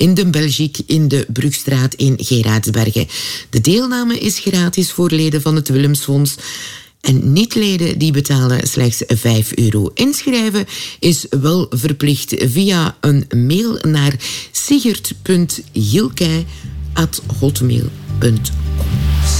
in de Belgique in de Brugstraat in Geraardsbergen. De deelname is gratis voor leden van het Willemsfonds. En niet-leden die betalen slechts €5. Inschrijven is wel verplicht via een mail naar sigert.gilkei@hotmail.com.